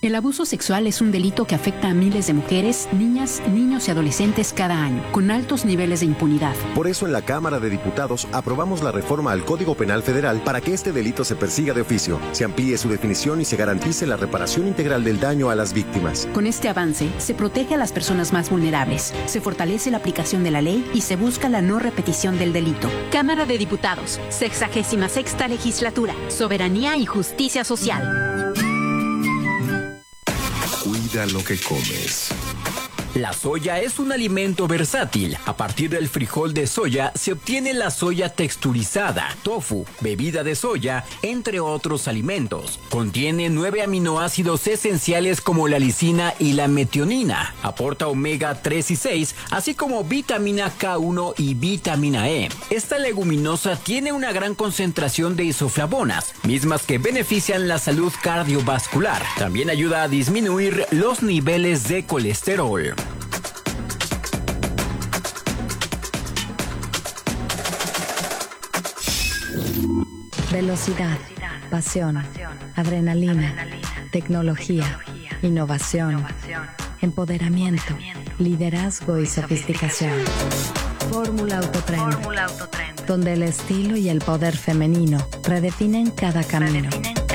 El abuso sexual es un delito que afecta a miles de mujeres, niñas, niños y adolescentes cada año, con altos niveles de impunidad. Por eso en la Cámara de Diputados aprobamos la reforma al Código Penal Federal para que este delito se persiga de oficio, se amplíe su definición y se garantice la reparación integral del daño a las víctimas. Con este avance, se protege a las personas más vulnerables, se fortalece la aplicación de la ley y se busca la no repetición del delito. Cámara de Diputados, 66ª Legislatura, Soberanía y Justicia Social. Cuida lo que comes. La soya es un alimento versátil. A partir del frijol de soya se obtiene la soya texturizada, tofu, bebida de soya, entre otros alimentos. Contiene 9 aminoácidos esenciales como la lisina y la metionina. Aporta omega 3 y 6, así como vitamina K1 y vitamina E. Esta leguminosa tiene una gran concentración de isoflavonas, mismas que benefician la salud cardiovascular. También ayuda a disminuir los niveles de colesterol. Velocidad, pasión, adrenalina, tecnología, innovación, empoderamiento, liderazgo y sofisticación. Fórmula Autotrend, donde el estilo y el poder femenino redefinen cada camino.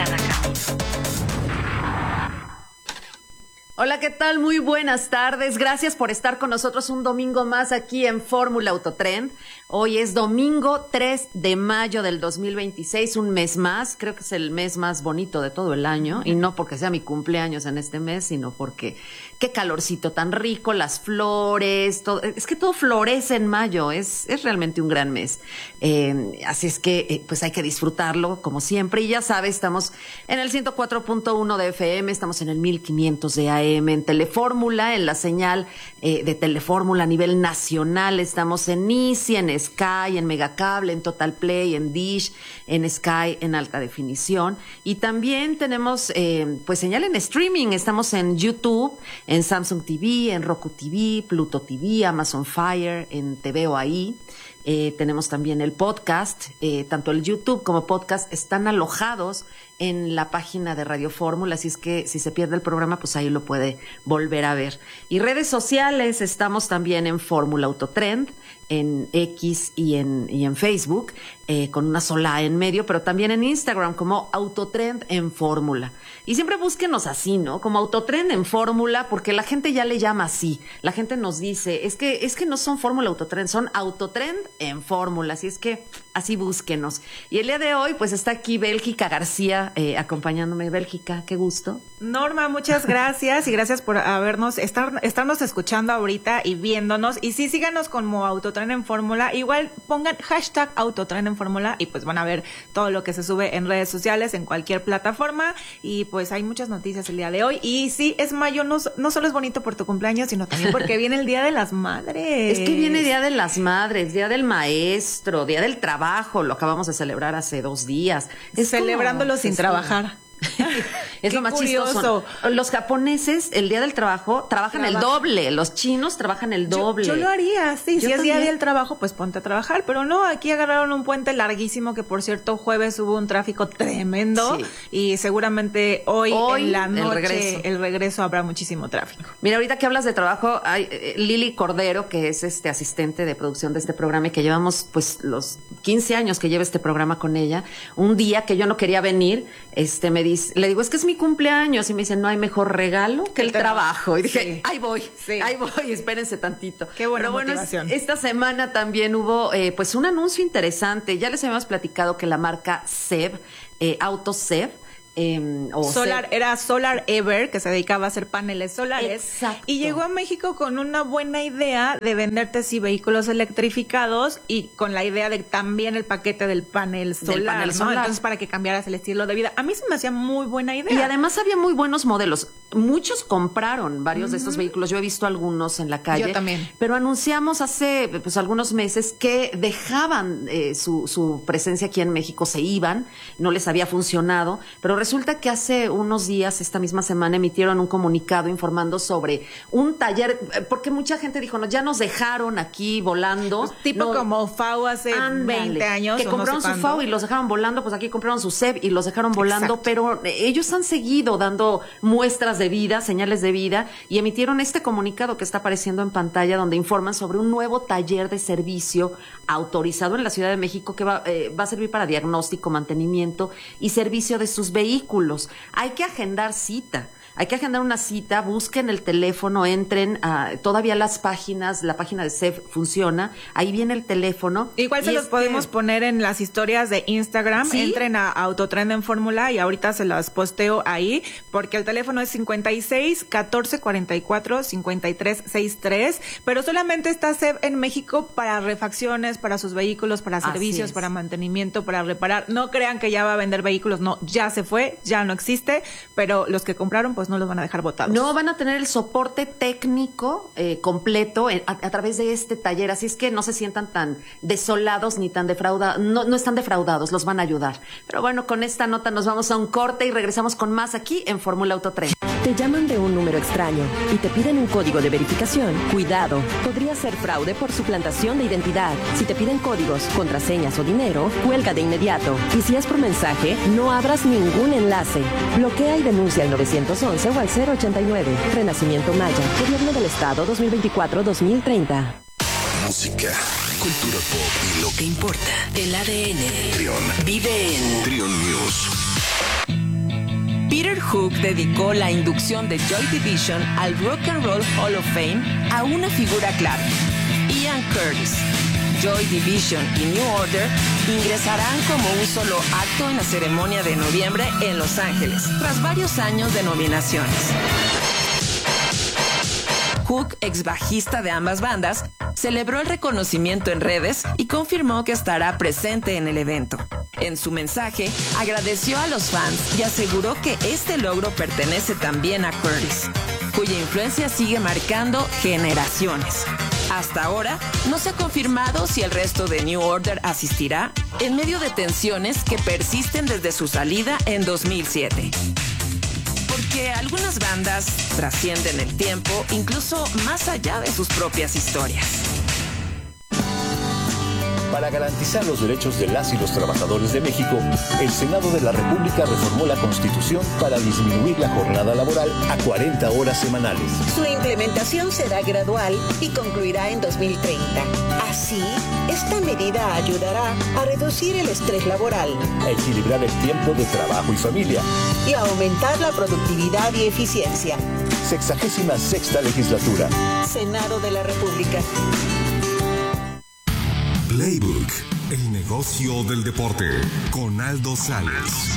Hola, ¿qué tal? Muy buenas tardes. Gracias por estar con nosotros un domingo más aquí en Fórmula Autotrend. Hoy es domingo 3 de mayo del 2026, un mes más. Creo que es el mes más bonito de todo el año. Y no porque sea mi cumpleaños en este mes, sino porque qué calorcito tan rico, las flores, todo. Es que todo florece en mayo. Es realmente un gran mes. Así es que pues hay que disfrutarlo como siempre. Y ya sabes, estamos en el 104.1 de FM, estamos en el 1500 de AM. En Telefórmula, en la señal de Telefórmula a nivel nacional. Estamos en Easy, en Sky, en Megacable, en Total Play, en Dish, en Sky en alta definición. Y también tenemos pues señal en streaming. Estamos en YouTube, en Samsung TV, en Roku TV, Pluto TV, Amazon Fire, en TVO ahí. Tenemos también el podcast, tanto el YouTube como podcast están alojados en la página de Radio Fórmula, así es que si se pierde el programa, pues ahí lo puede volver a ver. Y redes sociales, estamos también en Fórmula Autotrend, en X y en Facebook, con una sola A en medio, pero también en Instagram como Autotrend en Fórmula. Y siempre búsquenos así, ¿no? Como Autotrend en Fórmula, porque la gente ya le llama así. La gente nos dice, es que no son Fórmula Autotrend, son Autotrend en Fórmula, así es que así búsquenos. Y el día de hoy, pues está aquí Bélgica García acompañándome. Bélgica, qué gusto. Norma, muchas gracias y gracias por estarnos escuchando ahorita y viéndonos. Y sí, síganos como Autotren en Fórmula. Igual pongan hashtag Autotren en Fórmula y pues van a ver todo lo que se sube en redes sociales, en cualquier plataforma. Y pues hay muchas noticias el día de hoy. Y sí, es mayo, no solo es bonito por tu cumpleaños, sino también porque viene el Día de las Madres. Es que viene Día de las Madres, Día del Maestro, Día del Trabajo. Lo acabamos de celebrar hace 2 días. Celebrándolo sin trabajar. Es lo más chistoso. Los japoneses, el día del trabajo, trabajan el doble. Los chinos trabajan el doble. Yo lo haría, sí. Si es día del trabajo, pues ponte a trabajar. Pero no, aquí agarraron un puente larguísimo que, por cierto, jueves hubo un tráfico tremendo. Sí. Y seguramente hoy en la noche, el regreso habrá muchísimo tráfico. Mira, ahorita que hablas de trabajo, hay Lili Cordero, que es asistente de producción de este programa y que llevamos pues los 15 años que lleva este programa con ella. Un día que yo no quería venir, le digo, es que es mi cumpleaños, y me dicen, no hay mejor regalo que el trabajo. Y dije, sí, ahí voy, espérense tantito. Qué buena motivación. Esta semana también hubo pues un anuncio interesante. Ya les habíamos platicado que la marca SEV, AutoSEV, era Solar Ever, que se dedicaba a hacer paneles solares. Exacto. Y llegó a México con una buena idea de venderte vehículos electrificados y con la idea de también el paquete del panel solar, ¿no? Entonces, para que cambiaras el estilo de vida. A mí se me hacía muy buena idea. Y además había muy buenos modelos. Muchos compraron varios de estos vehículos. Yo he visto algunos en la calle. Yo también. Pero anunciamos hace pues algunos meses que dejaban su presencia aquí en México, se iban, no les había funcionado, pero resulta que hace unos días, esta misma semana, emitieron un comunicado informando sobre un taller, porque mucha gente dijo, no, ya nos dejaron aquí volando. Pues tipo como FAO hace 20 años. Que compraron su FAO y los dejaron volando, pues aquí compraron su CEP y los dejaron volando, exacto. Pero ellos han seguido dando muestras de vida, señales de vida, y emitieron este comunicado que está apareciendo en pantalla, donde informan sobre un nuevo taller de servicio autorizado en la Ciudad de México que va a servir para diagnóstico, mantenimiento y servicio de sus vehículos. Hay que agendar cita. Hay que agendar una cita, busquen el teléfono, entren a todavía las páginas, la página de CEF funciona, ahí viene el teléfono. Igual se los podemos poner en las historias de Instagram, ¿sí? Entren a Autotren en Fórmula y ahorita se las posteo ahí, porque el teléfono es 56 14 44 53 63, pero solamente está CEF en México para refacciones, para sus vehículos, para servicios, para mantenimiento, para reparar. No crean que ya va a vender vehículos, no, ya se fue, ya no existe, pero los que compraron pues no los van a dejar botados. No, van a tener el soporte técnico completo a través de este taller, así es que no se sientan tan desolados ni tan defraudados, no están defraudados, los van a ayudar. Pero bueno, con esta nota nos vamos a un corte y regresamos con más aquí en Fórmula Autotren. Te llaman de un número extraño y te piden un código de verificación. Cuidado, podría ser fraude por suplantación de identidad. Si te piden códigos, contraseñas o dinero, cuelga de inmediato. Y si es por mensaje, no abras ningún enlace. Bloquea y denuncia al 911 o al 089. Renacimiento Maya, Gobierno del Estado 2024-2030. Música, cultura pop y lo que importa. El ADN. Trión. Vive en Trión News. Peter Hook dedicó la inducción de Joy Division al Rock and Roll Hall of Fame a una figura clave, Ian Curtis. Joy Division y New Order ingresarán como un solo acto en la ceremonia de noviembre en Los Ángeles, tras varios años de nominaciones. Hook, ex bajista de ambas bandas, celebró el reconocimiento en redes y confirmó que estará presente en el evento. En su mensaje, agradeció a los fans y aseguró que este logro pertenece también a Curtis, cuya influencia sigue marcando generaciones. Hasta ahora, no se ha confirmado si el resto de New Order asistirá, en medio de tensiones que persisten desde su salida en 2007. Porque algunas bandas trascienden el tiempo, incluso más allá de sus propias historias. Para garantizar los derechos de las y los trabajadores de México, el Senado de la República reformó la Constitución para disminuir la jornada laboral a 40 horas semanales. Su implementación será gradual y concluirá en 2030. Así, esta medida ayudará a reducir el estrés laboral, a equilibrar el tiempo de trabajo y familia y a aumentar la productividad y eficiencia. 66ª Legislatura. Senado de la República. Playbook, el negocio del deporte, con Aldo Sales.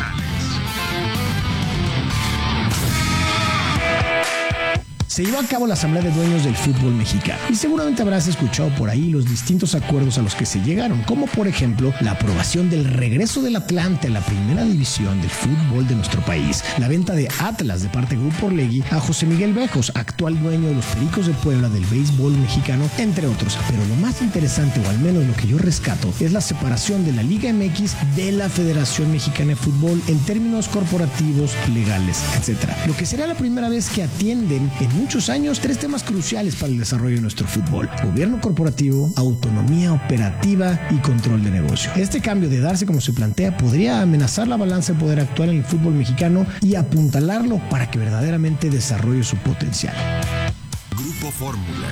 Se llevó a cabo la Asamblea de Dueños del Fútbol Mexicano y seguramente habrás escuchado por ahí los distintos acuerdos a los que se llegaron, como por ejemplo la aprobación del regreso del Atlante a la primera división del fútbol de nuestro país, la venta de Atlas de parte de Grupo Orlegui a José Miguel Bejos, actual dueño de los Pericos de Puebla del béisbol mexicano, entre otros. Pero lo más interesante, o al menos lo que yo rescato, es la separación de la Liga MX de la Federación Mexicana de Fútbol en términos corporativos, legales, etc. Lo que será la primera vez que atienden en muchos años 3 temas cruciales para el desarrollo de nuestro fútbol: gobierno corporativo, autonomía operativa y control de negocio. Este cambio, de darse como se plantea, podría amenazar la balanza de poder actual en el fútbol mexicano y apuntalarlo para que verdaderamente desarrolle su potencial. Grupo Fórmula.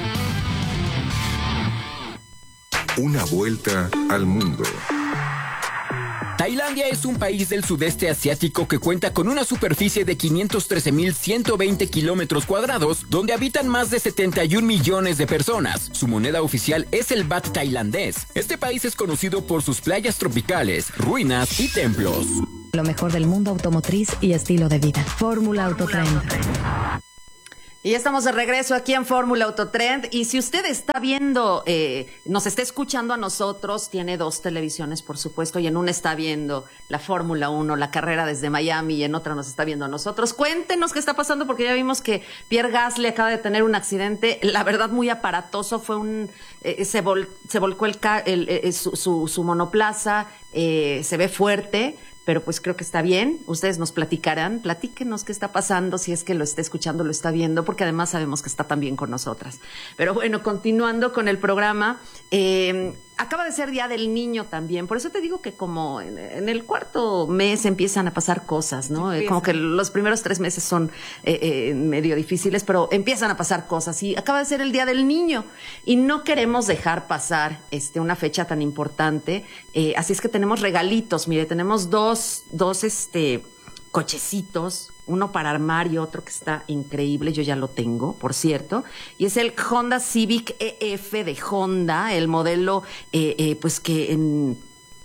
Una vuelta al mundo. Tailandia es un país del sudeste asiático que cuenta con una superficie de 513.120 kilómetros cuadrados, donde habitan más de 71 millones de personas. Su moneda oficial es el baht tailandés. Este país es conocido por sus playas tropicales, ruinas y templos. Lo mejor del mundo automotriz y estilo de vida. Fórmula Autotren. Y ya estamos de regreso aquí en Fórmula Autotrend. Y si usted está viendo, nos está escuchando a nosotros, tiene 2 televisiones, por supuesto, y en una está viendo la Fórmula 1, la carrera desde Miami, y en otra nos está viendo a nosotros. Cuéntenos qué está pasando, porque ya vimos que Pierre Gasly acaba de tener un accidente, la verdad muy aparatoso. Fue se volcó su monoplaza, se ve fuerte, pero pues creo que está bien. Ustedes nos platicarán, platíquenos qué está pasando, si es que lo está escuchando, lo está viendo, porque además sabemos que está también con nosotras. Pero bueno, continuando con el programa, acaba de ser Día del Niño también, por eso te digo que como en el cuarto mes empiezan a pasar cosas, ¿no? Como que los primeros 3 meses son medio difíciles, pero empiezan a pasar cosas y acaba de ser el Día del Niño y no queremos dejar pasar una fecha tan importante, así es que tenemos regalitos, mire, tenemos dos cochecitos, uno para armar y otro que está increíble, yo ya lo tengo, por cierto, y es el Honda Civic EF de Honda, el modelo, pues que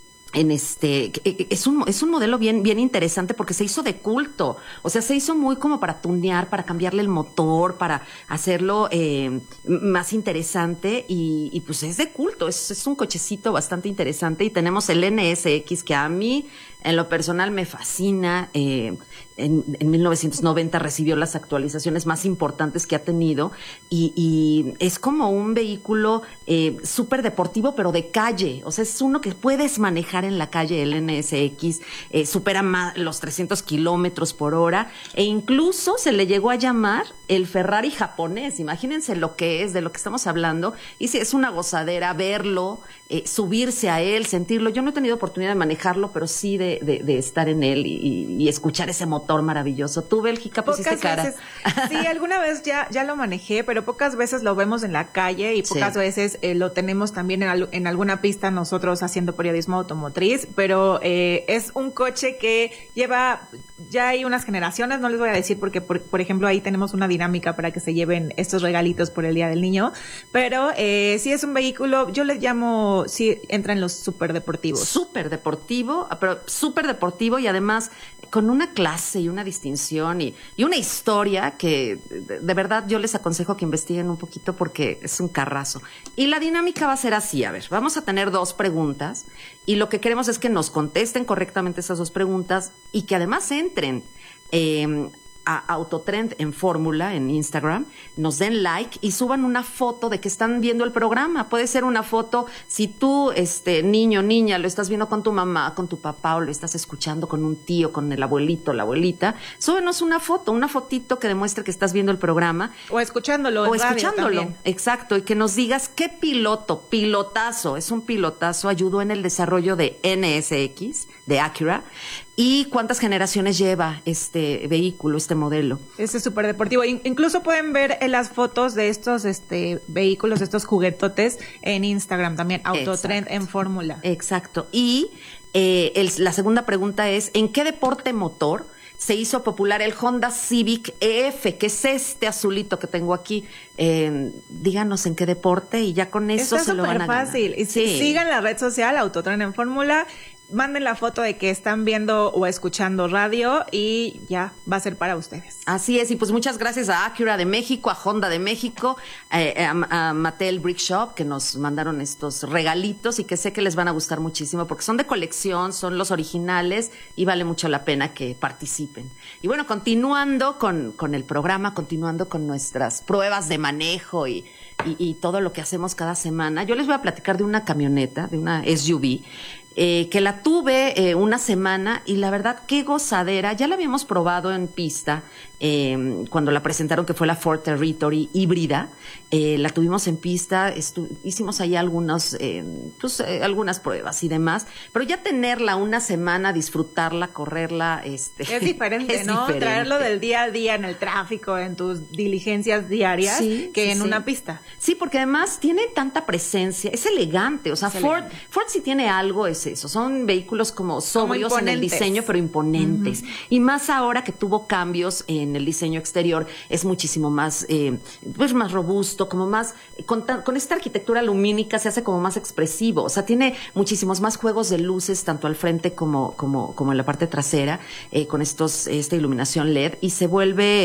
es un modelo bien interesante porque se hizo de culto, o sea, se hizo muy como para tunear, para cambiarle el motor, para hacerlo más interesante y pues es de culto, es un cochecito bastante interesante y tenemos el NSX que a mí en lo personal me fascina. En 1990 recibió las actualizaciones más importantes que ha tenido y es como un vehículo súper deportivo, pero de calle. O sea, es uno que puedes manejar en la calle, el NSX, supera los 300 kilómetros por hora e incluso se le llegó a llamar el Ferrari japonés. Imagínense lo que es, de lo que estamos hablando. Y sí, es una gozadera verlo, subirse a él, sentirlo. Yo no he tenido oportunidad de manejarlo, pero sí de estar en él y escuchar ese motor maravilloso. ¿Tú, Bélgica, pusiste cara? Veces, sí, alguna vez ya lo manejé, pero pocas veces lo vemos en la calle y pocas veces lo tenemos también en alguna pista nosotros haciendo periodismo automotriz, pero es un coche que lleva, ya hay unas generaciones, no les voy a decir porque, por ejemplo, ahí tenemos una dinámica para que se lleven estos regalitos por el Día del Niño, pero sí es un vehículo, yo les llamo, sí entra en los superdeportivos. Superdeportivo, pero superdeportivo y además con una clase y una distinción y una historia que de verdad yo les aconsejo que investiguen un poquito porque es un carrazo. Y la dinámica va a ser así, a ver, vamos a tener 2 preguntas y lo que queremos es que nos contesten correctamente esas 2 preguntas y que además entren a Autotrend en Fórmula, en Instagram, nos den like y suban una foto de que están viendo el programa. Puede ser una foto, si tú, niño, niña, lo estás viendo con tu mamá, con tu papá, o lo estás escuchando con un tío, con el abuelito, la abuelita, súbenos una fotito que demuestre que estás viendo el programa. O escuchándolo. O escuchándolo, exacto, y que nos digas qué pilotazo, es un pilotazo, ayudó en el desarrollo de NSX, de Acura, y cuántas generaciones lleva este vehículo, este modelo. Este superdeportivo. Incluso pueden ver las fotos de estos vehículos, estos juguetotes en Instagram también, Autotrend en Fórmula. Exacto. Y la segunda pregunta es, ¿en qué deporte motor se hizo popular el Honda Civic EF, que es este azulito que tengo aquí? Díganos en qué deporte y ya con eso se lo van a ganar. Está súper fácil. Sí. Sigan la red social Autotrend en Fórmula, manden la foto de que están viendo o escuchando radio y ya va a ser para ustedes. Así es, y pues muchas gracias a Acura de México, a Honda de México, a Mattel Brick Shop, que nos mandaron estos regalitos y que sé que les van a gustar muchísimo porque son de colección, son los originales y vale mucho la pena que participen. Y bueno, continuando con el programa, continuando con nuestras pruebas de manejo y todo lo que hacemos cada semana, yo les voy a platicar de una camioneta, de una SUV, que la tuve una semana y la verdad qué gozadera. Ya la habíamos probado en pista cuando la presentaron, que fue la Ford Territory híbrida. La tuvimos en pista, hicimos ahí algunas pruebas y demás, pero ya tenerla una semana, disfrutarla, correrla, es diferente, ¿no? Diferente. Traerlo del día a día en el tráfico, en tus diligencias diarias, en una pista. Sí, porque además tiene tanta presencia, es elegante, o sea, Ford sí tiene algo, es eso, son vehículos como sobrios en el diseño, pero imponentes. Y más ahora que tuvo cambios en el diseño exterior, es muchísimo más, pues más robusto, como más, con esta arquitectura lumínica se hace como más expresivo, o sea, tiene muchísimos más juegos de luces, tanto al frente como en la parte trasera, con esta iluminación LED, y se vuelve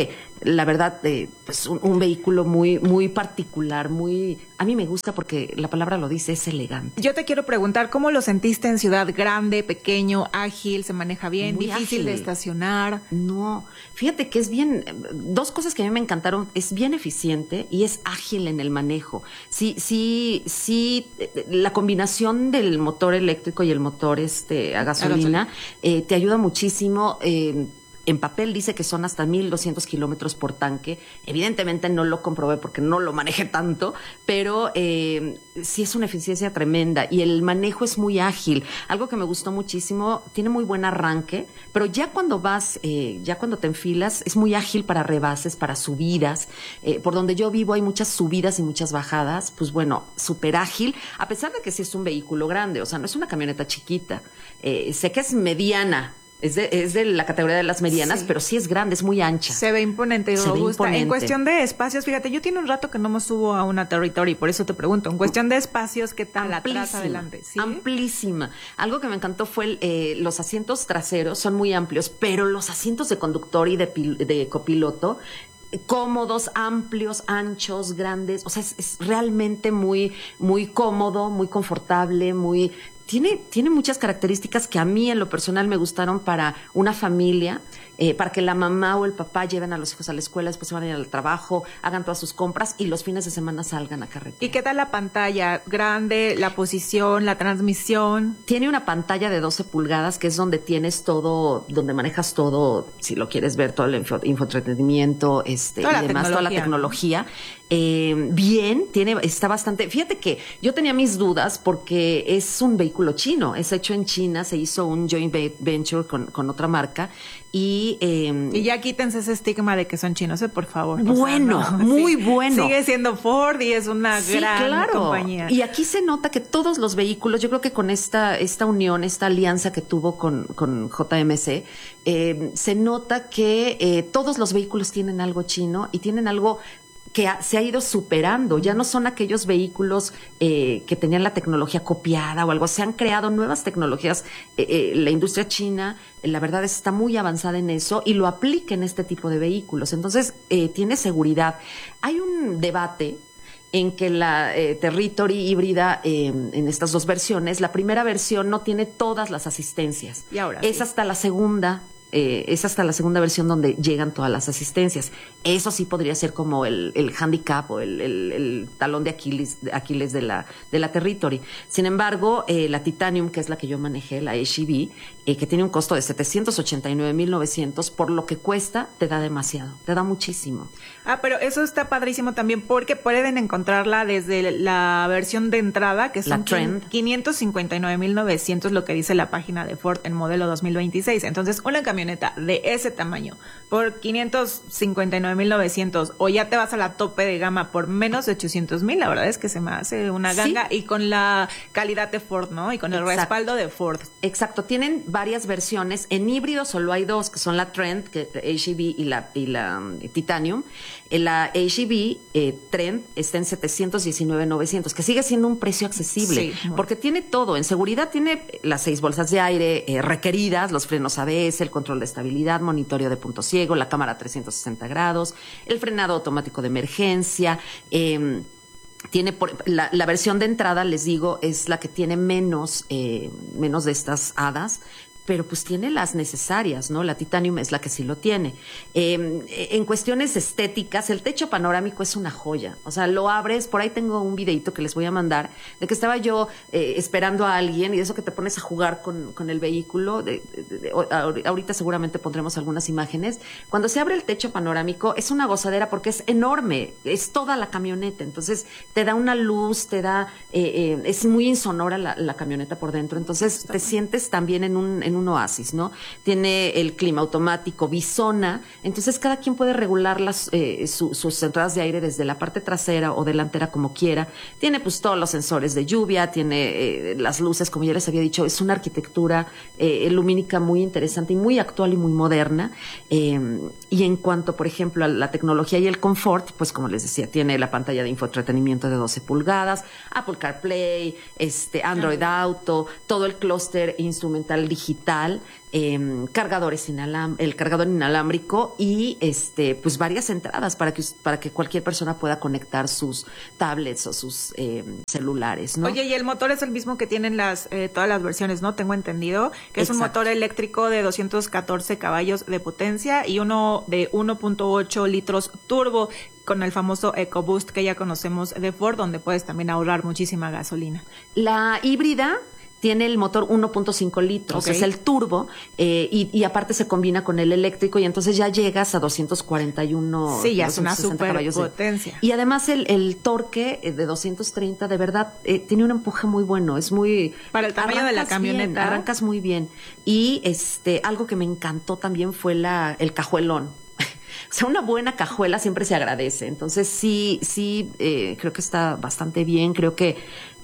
la verdad, pues un vehículo muy, muy particular, a mí me gusta porque la palabra lo dice, es elegante. Yo te quiero preguntar, ¿cómo lo sentiste en ciudad grande, pequeño, ágil, se maneja bien, muy difícil ágil de estacionar? No, fíjate que es bien, dos cosas que a mí me encantaron, es bien eficiente y es ágil en el manejo. Sí, la combinación del motor eléctrico y el motor a gasolina te ayuda muchísimo. En papel dice que son hasta 1,200 kilómetros por tanque. Evidentemente no lo comprobé porque no lo manejé tanto, pero sí es una eficiencia tremenda y el manejo es muy ágil. Algo que me gustó muchísimo, tiene muy buen arranque, pero ya cuando ya cuando te enfilas, es muy ágil para rebases, para subidas. Por donde yo vivo hay muchas subidas y muchas bajadas. Pues bueno, súper ágil, a pesar de que sí es un vehículo grande, o sea, no es una camioneta chiquita. Sé que es mediana. Es de la categoría de las medianas, pero sí es grande, es muy ancha. Se ve imponente y robusta. En cuestión de espacios, fíjate, yo tiene un rato que no me subo a una Territory, por eso te pregunto, en cuestión de espacios, ¿qué tal atrás, adelante? ¿Sí? Amplísima. Algo que me encantó fue los asientos traseros, son muy amplios, pero los asientos de conductor y de copiloto, cómodos, amplios, anchos, grandes, o sea, es realmente muy, muy cómodo, muy confortable, Tiene muchas características que a mí en lo personal me gustaron para una familia, para que la mamá o el papá lleven a los hijos a la escuela, después se van a ir al trabajo, hagan todas sus compras y los fines de semana salgan a carretera. ¿Y qué tal la pantalla? ¿Grande, la posición, la transmisión? Tiene una pantalla de 12 pulgadas que es donde tienes todo, donde manejas todo, si lo quieres ver, todo el infoentretenimiento, y demás, toda la tecnología. Está bastante. Fíjate que yo tenía mis dudas porque es un vehículo chino, es hecho en China, se hizo un joint venture con otra marca y ya quítense ese estigma de que son chinos, por favor. Bueno, muy bueno. Sigue siendo Ford y es una gran compañía. Y aquí se nota que todos los vehículos, yo creo que con esta unión, esta alianza que tuvo con JMC, se nota que todos los vehículos tienen algo chino y tienen algo que se ha ido superando. Ya no son aquellos vehículos que tenían la tecnología copiada o algo. Se han creado nuevas tecnologías. La industria china, la verdad, está muy avanzada en eso y lo aplica en este tipo de vehículos. Entonces, tiene seguridad. Hay un debate en que la Territory híbrida, en estas dos versiones, la primera versión no tiene todas las asistencias. Y ahora es hasta la segunda. Es hasta la segunda versión donde llegan todas las asistencias. Eso sí podría ser como el handicap o el talón de Aquiles de la Territory. Sin embargo, la Titanium, que es la que yo manejé, la HEV, que tiene un costo de 789,900, por lo que cuesta, te da demasiado, te da muchísimo. Pero eso está padrísimo también porque pueden encontrarla desde la versión de entrada, que son 559,900, lo que dice la página de Ford en modelo 2026. Entonces, una camioneta de ese tamaño por 559,900 o ya te vas a la tope de gama por menos de 800,000, la verdad es que se me hace una ganga. ¿Sí? Y con la calidad de Ford, ¿no? Y con el respaldo de Ford. Exacto, tienen varias versiones. En híbrido solo hay dos, que son la Trend, que HEV y la Titanium. La HEV Trend está en 719,900, que sigue siendo un precio accesible, porque tiene todo. En seguridad tiene las 6 bolsas de aire requeridas, los frenos ABS, el control de estabilidad, monitoreo de punto ciego, la cámara 360 grados, el frenado automático de emergencia. Tiene la versión de entrada, les digo, es la que tiene menos de estas hadas, pero pues tiene las necesarias, ¿no? La Titanium es la que sí lo tiene. En cuestiones estéticas, el techo panorámico es una joya. O sea, lo abres, por ahí tengo un videito que les voy a mandar, de que estaba yo esperando a alguien y de eso que te pones a jugar con el vehículo. Ahorita seguramente pondremos algunas imágenes. Cuando se abre el techo panorámico es una gozadera porque es enorme, es toda la camioneta. Entonces te da una luz, es muy insonora la camioneta por dentro. Entonces te sientes también en un oasis, ¿no? Tiene el clima automático, bisona, entonces cada quien puede regular sus entradas de aire desde la parte trasera o delantera como quiera. Tiene pues todos los sensores de lluvia, tiene las luces, como ya les había dicho, es una arquitectura lumínica muy interesante y muy actual y muy moderna. Y en cuanto, por ejemplo, a la tecnología y el confort, pues como les decía, tiene la pantalla de infoentretenimiento de 12 pulgadas, Apple CarPlay, Android Auto, todo el clúster instrumental digital, digital, el cargador inalámbrico y pues varias entradas para que cualquier persona pueda conectar sus tablets o sus celulares, ¿no? Oye, y el motor es el mismo que tienen todas las versiones, ¿no? Tengo entendido que es un motor eléctrico de 214 caballos de potencia y uno de 1.8 litros turbo, con el famoso EcoBoost que ya conocemos de Ford, donde puedes también ahorrar muchísima gasolina. La híbrida tiene el motor 1.5 litros, es el turbo, y aparte se combina con el eléctrico y entonces ya llegas a 241. Sí, ya es una super potencia. Y además el torque de 230 de verdad tiene un empuje muy bueno, es muy... Para el tamaño de la camioneta. Arrancas muy bien. Y algo que me encantó también fue el cajuelón. O sea, una buena cajuela siempre se agradece. Entonces sí, creo que está bastante bien. Creo que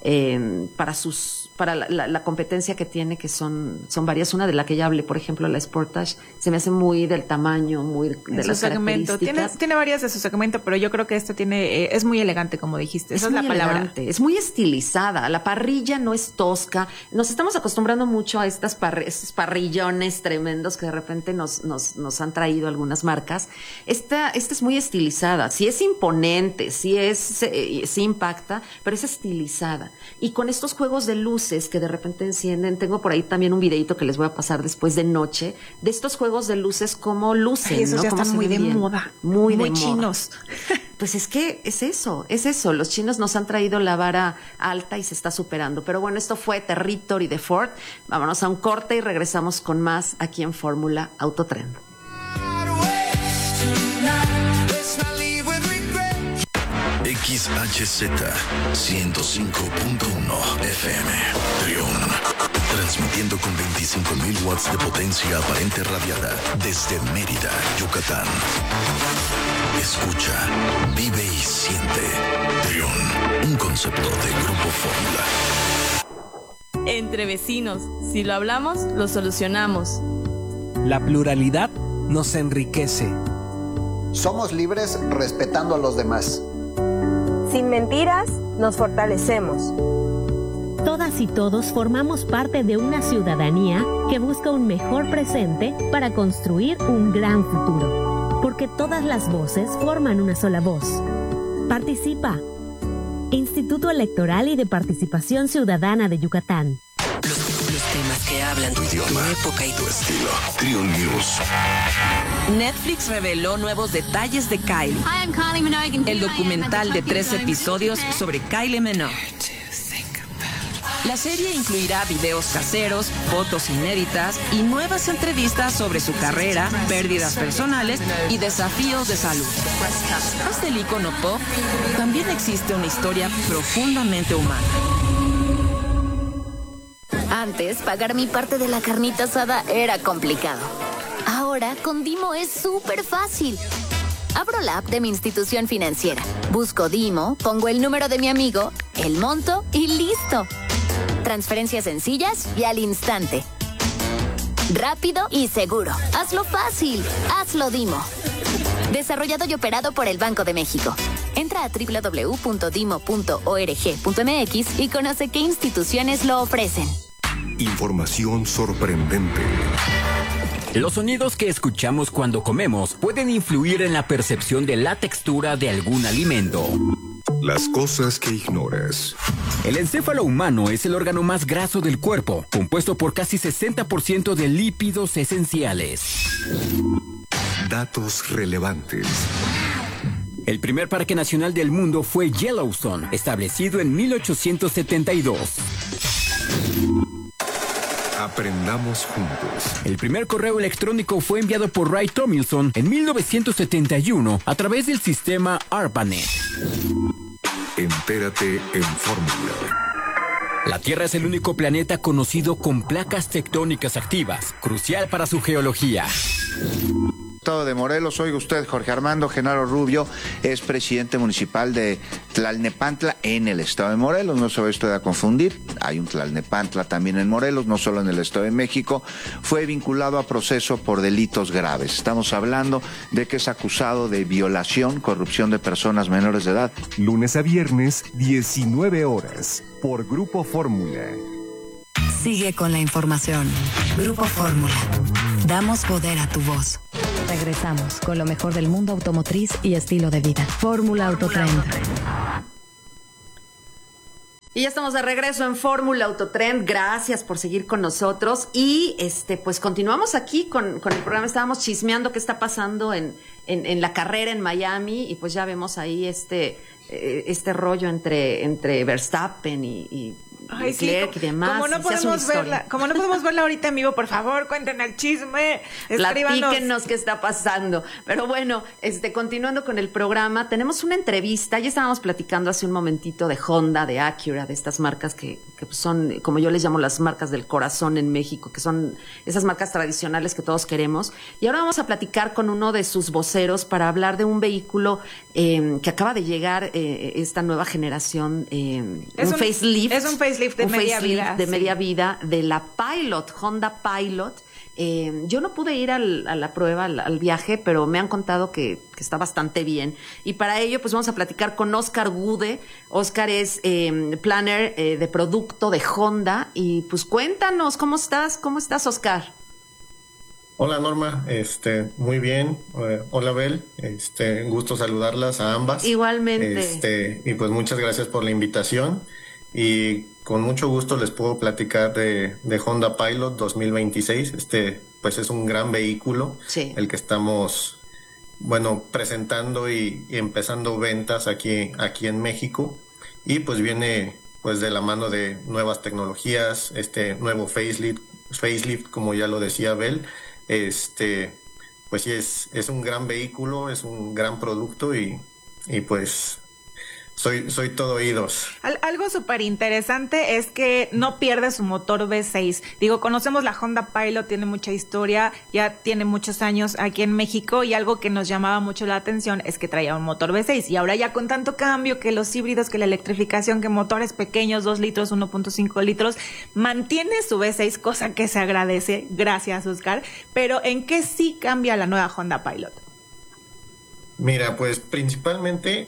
para la competencia que tiene, que son varias. Una de la que ya hablé, por ejemplo, la Sportage, se me hace muy del tamaño, muy de las características. Tiene varias de su segmento, pero yo creo que es muy elegante, como dijiste. Esa es la palabra. Es muy estilizada. La parrilla no es tosca. Nos estamos acostumbrando mucho a estos parrillones tremendos que de repente nos han traído algunas marcas. Esta es muy estilizada. Sí es imponente, sí impacta, pero es estilizada. Y con estos juegos de luces que de repente encienden, tengo por ahí también un videito que les voy a pasar después de noche, de estos juegos de luces, cómo lucen. Ay, esos ¿no? ya están muy de moda. Muy de chinos. Pues es que es eso. Los chinos nos han traído la vara alta y se está superando. Pero bueno, esto fue Territory de Ford. Vámonos a un corte y regresamos con más aquí en Fórmula Autotrend. XHZ 105.1 FM Trión, transmitiendo con 25.000 watts de potencia aparente radiada desde Mérida, Yucatán. Escucha, vive y siente. Trión, un concepto de Grupo Fórmula. Entre vecinos, si lo hablamos, lo solucionamos. La pluralidad nos enriquece. Somos libres respetando a los demás. Sin mentiras, nos fortalecemos. Todas y todos formamos parte de una ciudadanía que busca un mejor presente para construir un gran futuro. Porque todas las voces forman una sola voz. Participa. Instituto Electoral y de Participación Ciudadana de Yucatán. Los temas que hablan tu idioma, tu época y tu estilo. Trión News. Netflix reveló nuevos detalles de Kylie. Hi, I'm Kylie Minogue. El documental de 3 episodios sobre Kylie Minogue. La serie incluirá videos caseros, fotos inéditas y nuevas entrevistas sobre su carrera, pérdidas personales y desafíos de salud. Tras del ícono pop, también existe una historia profundamente humana. Antes, pagar mi parte de la carnita asada era complicado. Ahora, con Dimo es súper fácil. Abro la app de mi institución financiera, busco Dimo, pongo el número de mi amigo, el monto y ¡listo! Transferencias sencillas y al instante. Rápido y seguro. Hazlo fácil. Hazlo Dimo. Desarrollado y operado por el Banco de México. Entra a www.dimo.org.mx y conoce qué instituciones lo ofrecen. Información sorprendente. Los sonidos que escuchamos cuando comemos pueden influir en la percepción de la textura de algún alimento. Las cosas que ignoras. El encéfalo humano es el órgano más graso del cuerpo, compuesto por casi 60% de lípidos esenciales. Datos relevantes. El primer parque nacional del mundo fue Yellowstone, establecido en 1872. Aprendamos juntos. El primer correo electrónico fue enviado por Ray Tomlinson en 1971 a través del sistema ARPANET. Entérate en Fórmula. La Tierra es el único planeta conocido con placas tectónicas activas, crucial para su geología. Estado de Morelos, oiga usted, Jorge Armando Genaro Rubio es presidente municipal de Tlalnepantla en el estado de Morelos, no se vaya usted a confundir, hay un Tlalnepantla también en Morelos, no solo en el estado de México, fue vinculado a proceso por delitos graves. Estamos hablando de que es acusado de violación, corrupción de personas menores de edad. Lunes a viernes, 19 horas, por Grupo Fórmula. Sigue con la información. Grupo Fórmula. Damos poder a tu voz. Regresamos con lo mejor del mundo automotriz y estilo de vida. Fórmula Autotrend. Y ya estamos de regreso en Fórmula Autotrend. Gracias por seguir con nosotros. Y pues continuamos aquí con el programa. Estábamos chismeando qué está pasando en la carrera en Miami. Y pues ya vemos ahí este rollo entre Verstappen y Leclerc y demás. Como no podemos verla ahorita en vivo, por favor, cuenten el chisme. Platíquenos qué está pasando. Pero bueno, continuando con el programa, tenemos una entrevista. Ya estábamos platicando hace un momentito de Honda, de Acura, de estas marcas que son, como yo les llamo, las marcas del corazón en México, que son esas marcas tradicionales que todos queremos. Y ahora vamos a platicar con uno de sus voceros para hablar de un vehículo que acaba de llegar, esta nueva generación, un facelift. Es un facelift de media vida de la Pilot, Honda Pilot. Yo no pude ir a la prueba, al viaje, pero me han contado que está bastante bien. Y para ello, pues vamos a platicar con Oscar Gude. Oscar es planner de producto de Honda. Y pues cuéntanos, ¿cómo estás? ¿Cómo estás, Oscar? Hola, Norma, muy bien. Hola, Bel, gusto saludarlas a ambas. Igualmente. Y pues muchas gracias por la invitación. Y con mucho gusto les puedo platicar de Honda Pilot 2026. Pues es un gran vehículo, sí, el que estamos, presentando y empezando ventas aquí en México. Y pues viene pues de la mano de nuevas tecnologías, nuevo facelift, como ya lo decía Bel. Pues sí, es un gran vehículo, es un gran producto y pues soy todo oídos. Algo súper interesante es que no pierde su motor V6. Conocemos la Honda Pilot, tiene mucha historia, ya tiene muchos años aquí en México, y algo que nos llamaba mucho la atención es que traía un motor V6. Y ahora ya con tanto cambio, que los híbridos, que la electrificación, que motores pequeños, 2 litros, 1.5 litros, mantiene su V6, cosa que se agradece. Gracias, Oscar. Pero ¿en qué sí cambia la nueva Honda Pilot? Mira, pues principalmente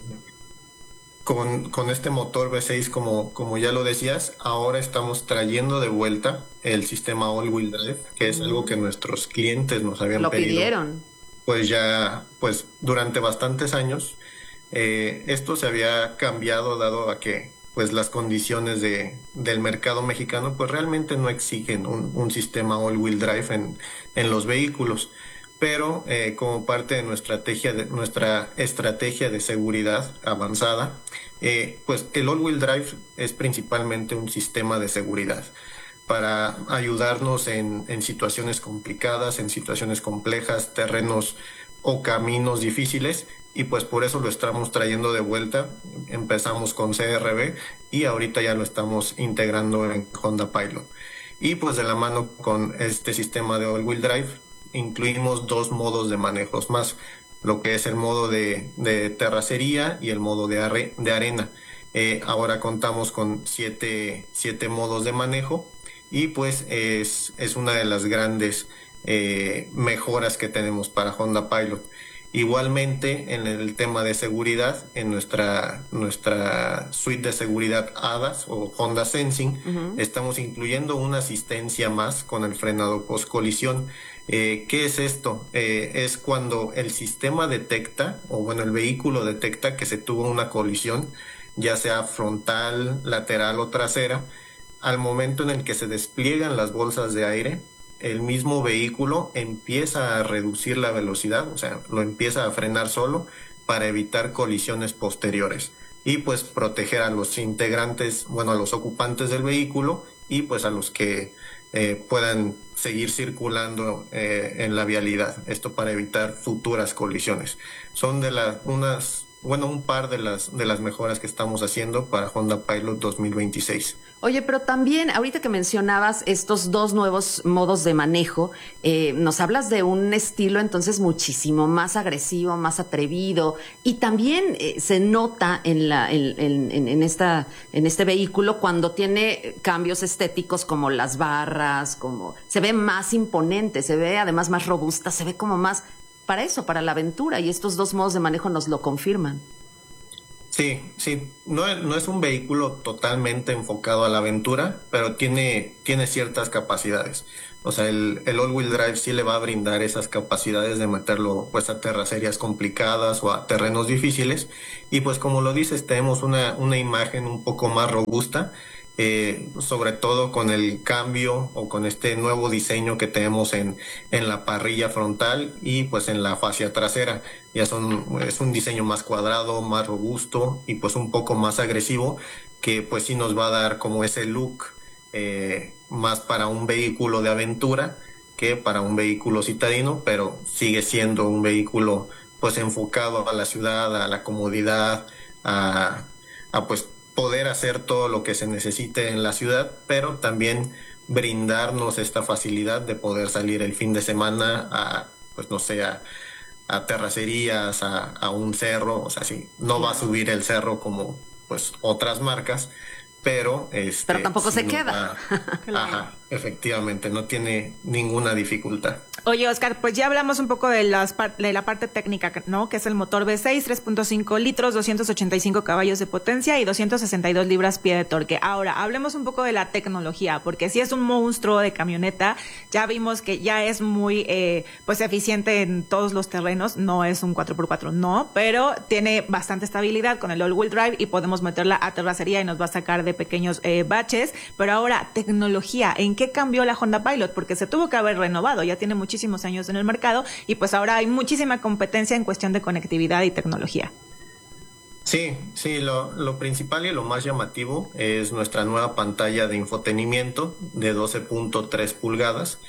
con este motor V6, como ya lo decías, ahora estamos trayendo de vuelta el sistema all-wheel drive, que es algo que nuestros clientes nos habían pedido. Lo pidieron. Pues durante bastantes años. Esto se había cambiado dado a que pues las condiciones del mercado mexicano pues realmente no exigen un sistema all-wheel drive en los vehículos. Pero como parte de nuestra estrategia de seguridad avanzada, pues el all-wheel drive es principalmente un sistema de seguridad para ayudarnos en situaciones complicadas, en situaciones complejas, terrenos o caminos difíciles, y pues por eso lo estamos trayendo de vuelta. Empezamos con CR-V y ahorita ya lo estamos integrando en Honda Pilot. Y pues de la mano con este sistema de all-wheel drive, incluimos 2 modos de manejos más, lo que es el modo de terracería y el modo de arena. Ahora contamos con 7 modos de manejo, y pues es una de las grandes mejoras que tenemos para Honda Pilot. Igualmente, en el tema de seguridad, en nuestra suite de seguridad ADAS o Honda Sensing, estamos incluyendo una asistencia más con el frenado post-colisión. ¿Qué es esto? Es cuando el sistema detecta, el vehículo detecta que se tuvo una colisión, ya sea frontal, lateral o trasera. Al momento en el que se despliegan las bolsas de aire, el mismo vehículo empieza a reducir la velocidad, o sea, lo empieza a frenar solo para evitar colisiones posteriores y pues proteger a los integrantes, a los ocupantes del vehículo, y pues a los que puedan seguir circulando en la vialidad. Esto para evitar futuras colisiones. Son un par de las mejoras que estamos haciendo para Honda Pilot 2026. Oye, pero también, ahorita que mencionabas estos 2 nuevos modos de manejo, nos hablas de un estilo entonces muchísimo más agresivo, más atrevido, y también se nota en este vehículo cuando tiene cambios estéticos como las barras, como se ve más imponente, se ve además más robusta, se ve como más para la aventura, y estos 2 modos de manejo nos lo confirman. Sí, no es un vehículo totalmente enfocado a la aventura, pero tiene ciertas capacidades. O sea, el all-wheel drive sí le va a brindar esas capacidades de meterlo pues a terracerías complicadas o a terrenos difíciles. Y pues como lo dices, tenemos una imagen un poco más robusta, sobre todo con el cambio o con este nuevo diseño que tenemos en la parrilla frontal y pues en la fascia trasera. Es un diseño más cuadrado, más robusto y pues un poco más agresivo, que pues sí nos va a dar como ese look más para un vehículo de aventura que para un vehículo citadino, pero sigue siendo un vehículo pues enfocado a la ciudad, a la comodidad, a pues poder hacer todo lo que se necesite en la ciudad, pero también brindarnos esta facilidad de poder salir el fin de semana a, pues no sé, a terracerías, a un cerro. O sea, sí, no va a subir el cerro como pues otras marcas, pero tampoco se queda. Ajá, efectivamente, no tiene ninguna dificultad. Oye, Oscar, pues ya hablamos un poco de la parte técnica, ¿no? Que es el motor V6, 3.5 litros, 285 caballos de potencia y 262 libras-pie de torque. Ahora, hablemos un poco de la tecnología, porque si es un monstruo de camioneta, ya vimos que ya es muy pues eficiente en todos los terrenos, no es un 4x4, no, pero tiene bastante estabilidad con el all-wheel drive y podemos meterla a terracería y nos va a sacar de pequeños baches. Pero ahora, tecnología, ¿en qué cambió la Honda Pilot? Porque se tuvo que haber renovado, ya tiene muchísimos años en el mercado y pues ahora hay muchísima competencia en cuestión de conectividad y tecnología. Sí, lo principal y lo más llamativo es nuestra nueva pantalla de infotenimiento de 12.3 pulgadas.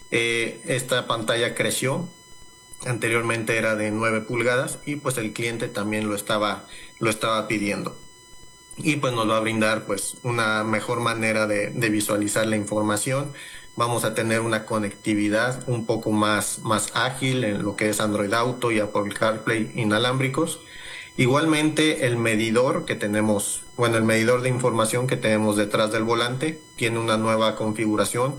Esta pantalla creció, anteriormente era de 9 pulgadas y pues el cliente también lo estaba pidiendo. Y pues nos va a brindar pues una mejor manera de visualizar la información. Vamos a tener una conectividad un poco más ágil en lo que es Android Auto y Apple CarPlay inalámbricos. Igualmente el medidor que tenemos, el medidor de información que tenemos detrás del volante tiene una nueva configuración,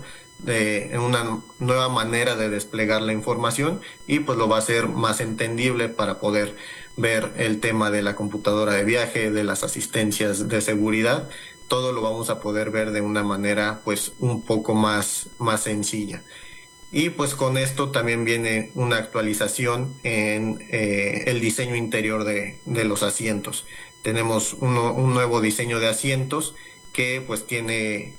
una nueva manera de desplegar la información y pues lo va a hacer más entendible para poder ver el tema de la computadora de viaje, de las asistencias de seguridad. Todo lo vamos a poder ver de una manera pues un poco más sencilla. Y pues con esto también viene una actualización en el diseño interior de los asientos. Tenemos un nuevo diseño de asientos que pues tiene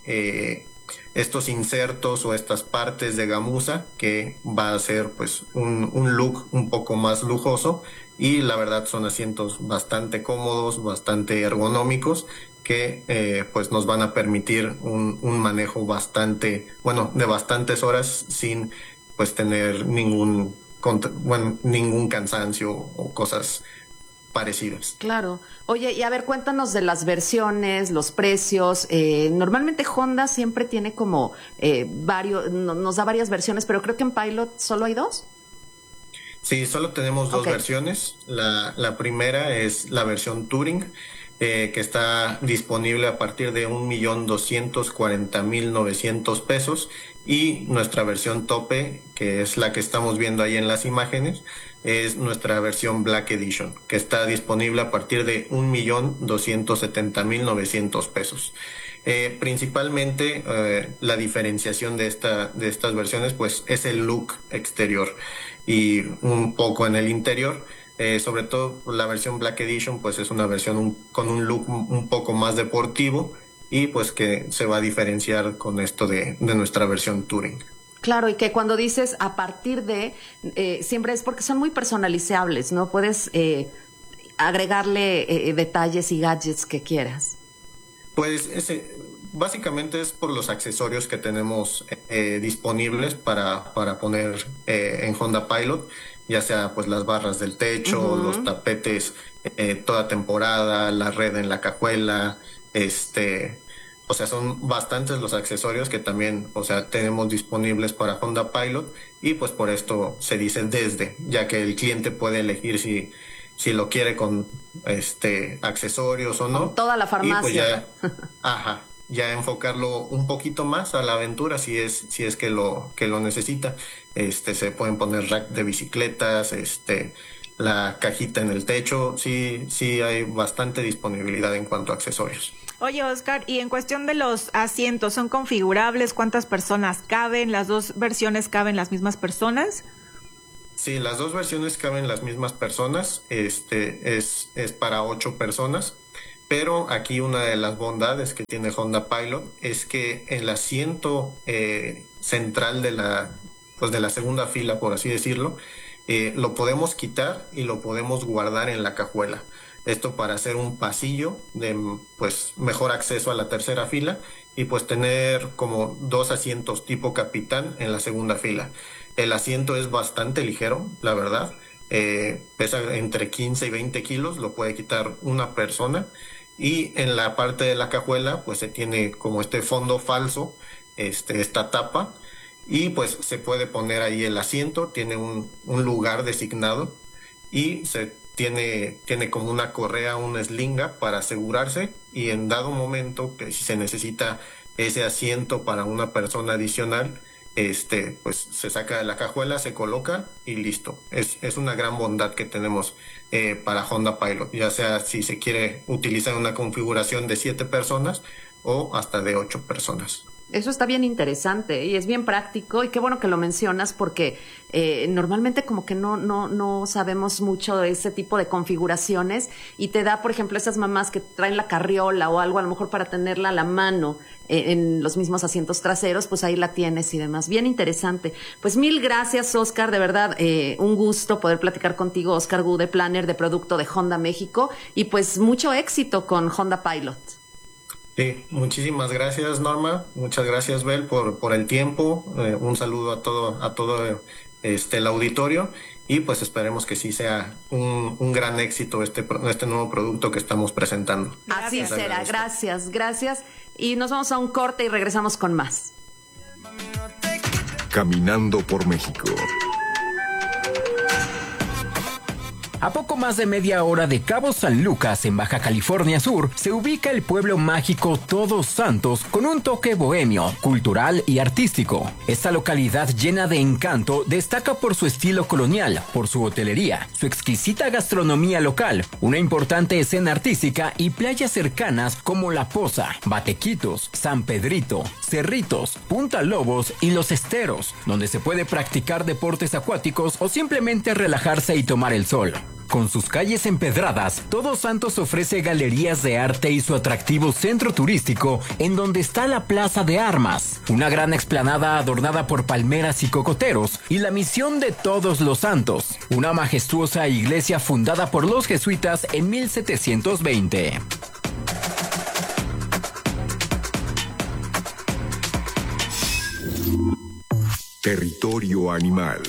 estos insertos o estas partes de gamuza que va a ser pues un look un poco más lujoso, y la verdad son asientos bastante cómodos, bastante ergonómicos, que pues nos van a permitir un manejo de bastantes horas sin pues tener ningún cansancio o cosas parecidas. Claro. Oye, y a ver, cuéntanos de las versiones, los precios. Normalmente Honda siempre tiene como nos da varias versiones, pero creo que en Pilot solo hay 2. Sí, solo tenemos 2 versiones. La primera es la versión Touring, que está disponible a partir de 1,240,900 pesos, y nuestra versión tope, que es la que estamos viendo ahí en las imágenes, es nuestra versión Black Edition, que está disponible a partir de 1,270,900 pesos. Principalmente la diferenciación de estas versiones pues es el look exterior y un poco en el interior. Sobre todo la versión Black Edition pues es una versión con un look un poco más deportivo, y pues que se va a diferenciar con esto de nuestra versión Touring. Claro, y que cuando dices a partir de, siempre es porque son muy personalizables, ¿no? Puedes agregarle detalles y gadgets que quieras. Pues básicamente es por los accesorios que tenemos disponibles para poner en Honda Pilot, ya sea pues las barras del techo, los tapetes toda temporada, la red en la cajuela, o sea, son bastantes los accesorios que también, o sea, tenemos disponibles para Honda Pilot, y pues por esto se dice desde, ya que el cliente puede elegir si lo quiere con accesorios o no. Con toda la farmacia. Y pues ya enfocarlo un poquito más a la aventura si es que lo necesita. Se pueden poner rack de bicicletas, la cajita en el techo. Sí hay bastante disponibilidad en cuanto a accesorios. Oye, Oscar, y en cuestión de los asientos, ¿son configurables? ¿Cuántas personas caben? ¿Las dos versiones caben las mismas personas? Sí, las dos versiones caben las mismas personas. Es para 8 personas. Pero aquí una de las bondades que tiene Honda Pilot es que el asiento central de la segunda fila, por así decirlo, lo podemos quitar y lo podemos guardar en la cajuela. Esto para hacer un pasillo de pues mejor acceso a la tercera fila y pues tener como 2 asientos tipo capitán en la segunda fila. El asiento es bastante ligero, la verdad. Pesa entre 15 y 20 kilos, lo puede quitar una persona. Y en la parte de la cajuela pues se tiene como este fondo falso, esta tapa, y pues se puede poner ahí el asiento, tiene un lugar designado y tiene como una correa, una eslinga para asegurarse, y en dado momento que si se necesita ese asiento para una persona adicional, pues se saca de la cajuela, se coloca y listo. Es una gran bondad que tenemos para Honda Pilot, ya sea si se quiere utilizar una configuración de 7 personas o hasta de 8 personas. Eso está bien interesante y es bien práctico, y qué bueno que lo mencionas, porque normalmente como que no sabemos mucho de ese tipo de configuraciones, y te da, por ejemplo, esas mamás que traen la carriola o algo, a lo mejor para tenerla a la mano en los mismos asientos traseros, pues ahí la tienes y demás. Bien interesante. Pues mil gracias, Oscar, de verdad, un gusto poder platicar contigo, Oscar Gude, planner de producto de Honda México, y pues mucho éxito con Honda Pilot. Sí, muchísimas gracias, Norma. Muchas gracias, Bel, por el tiempo. Un saludo a todo el auditorio, y pues esperemos que sí sea un gran éxito este nuevo producto que estamos presentando. Así será. Gracias. Y nos vamos a un corte y regresamos con más. Caminando por México. A poco más de media hora de Cabo San Lucas, en Baja California Sur, se ubica el pueblo mágico Todos Santos, con un toque bohemio, cultural y artístico. Esta localidad llena de encanto destaca por su estilo colonial, por su hotelería, su exquisita gastronomía local, una importante escena artística y playas cercanas como La Poza, Batequitos, San Pedrito, Cerritos, Punta Lobos y Los Esteros, donde se puede practicar deportes acuáticos o simplemente relajarse y tomar el sol. Con sus calles empedradas, Todos Santos ofrece galerías de arte y su atractivo centro turístico, en donde está la Plaza de Armas, una gran explanada adornada por palmeras y cocoteros, y la Misión de Todos los Santos, una majestuosa iglesia fundada por los jesuitas en 1720. Territorio animal.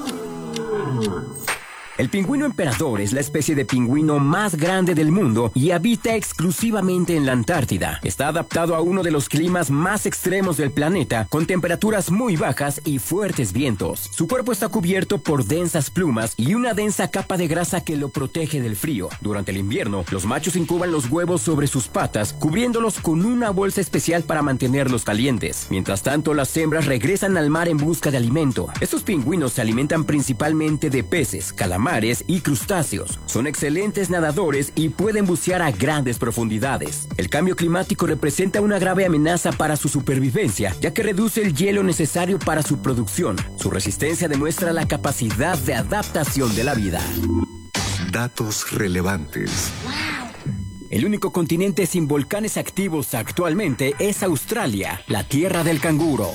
El pingüino emperador es la especie de pingüino más grande del mundo y habita exclusivamente en la Antártida. Está adaptado a uno de los climas más extremos del planeta, con temperaturas muy bajas y fuertes vientos. Su cuerpo está cubierto por densas plumas y una densa capa de grasa que lo protege del frío. Durante el invierno, los machos incuban los huevos sobre sus patas, cubriéndolos con una bolsa especial para mantenerlos calientes. Mientras tanto, las hembras regresan al mar en busca de alimento. Estos pingüinos se alimentan principalmente de peces, calamares y crustáceos. Son excelentes nadadores y pueden bucear a grandes profundidades. El cambio climático representa una grave amenaza para su supervivencia, ya que reduce el hielo necesario para su producción. Su resistencia demuestra la capacidad de adaptación de la vida. Datos relevantes. El único continente sin volcanes activos actualmente es Australia, la tierra del canguro.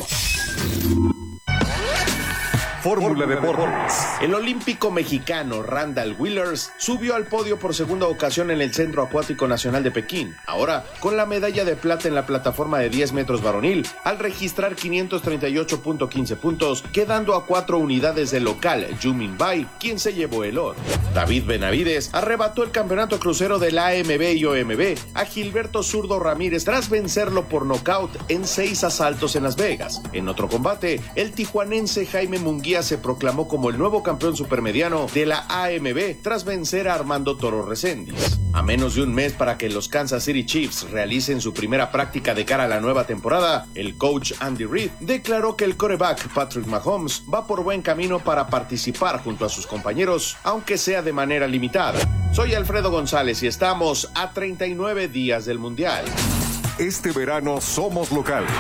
Fórmula Deportes. El olímpico mexicano Randall Willers subió al podio por segunda ocasión en el Centro Acuático Nacional de Pekín, ahora con la medalla de plata en la plataforma de 10 metros varonil, al registrar 538.15 puntos, quedando a 4 unidades del local Yumin Bai, quien se llevó el oro. David Benavides arrebató el campeonato crucero de la AMB y OMB a Gilberto Zurdo Ramírez tras vencerlo por nocaut en 6 asaltos en Las Vegas. En otro combate, el tijuanense Jaime Munguía se proclamó como el nuevo campeón supermediano de la AMB tras vencer a Armando Toro Reséndiz. A menos de un mes para que los Kansas City Chiefs realicen su primera práctica de cara a la nueva temporada, el coach Andy Reid declaró que el quarterback Patrick Mahomes va por buen camino para participar junto a sus compañeros, aunque sea de manera limitada. Soy Alfredo González y estamos a 39 días del Mundial. Este verano somos locales.